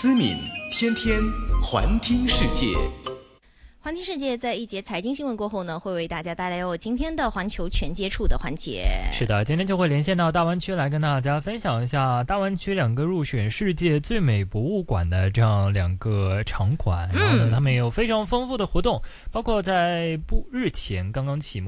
思敏天天环听世界。 环听世界在一节财经新闻过后呢，会为大家带来今天的环球全接触的环节。 是的，今天就会连线到大湾区来跟大家分享一下大湾区2个入选世界最美博物馆的这样2个场馆。然后呢，他们有非常丰富的活动，包括在日前刚刚启幕